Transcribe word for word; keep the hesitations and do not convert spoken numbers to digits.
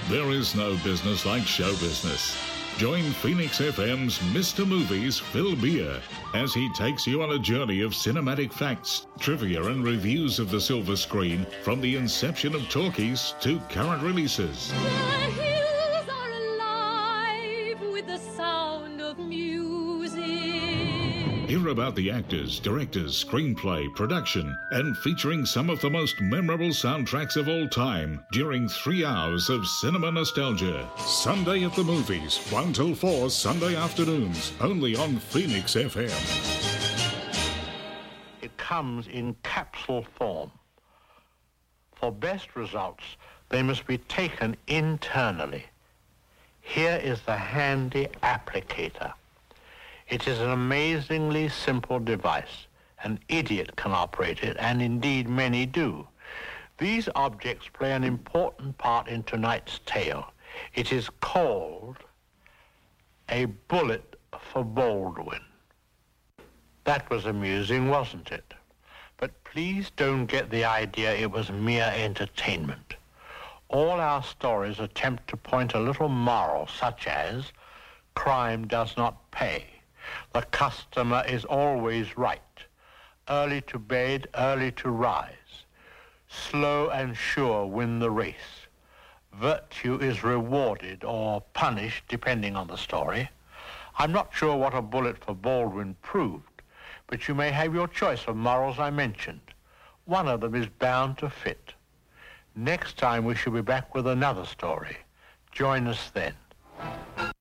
There is no business like show business. Join Phoenix F M's Mister Movies, Phil Beer, as he takes you on a journey of cinematic facts, trivia and reviews of the silver screen from the inception of talkies to current releases. The hills are alive with the sound of music. Hear about the actors, directors, screenplay, production, and featuring some of the most memorable soundtracks of all time during three hours of cinema nostalgia. Sunday at the Movies, one till four Sunday afternoons, only on Phoenix F M. It comes in capsule form. For best results, they must be taken internally. Here is the handy applicator. It is an amazingly simple device. An idiot can operate it, and indeed many do. These objects play an important part in tonight's tale. It is called a bullet for Baldwin. That was amusing, wasn't it? But please don't get the idea it was mere entertainment. All our stories attempt to point a little moral, such as crime does not pay. The customer is always right. Early to bed, early to rise. Slow and sure win the race. Virtue is rewarded or punished, depending on the story. I'm not sure what a bullet for Baldwin proved, but you may have your choice of morals I mentioned. One of them is bound to fit. Next time we shall be back with another story. Join us then.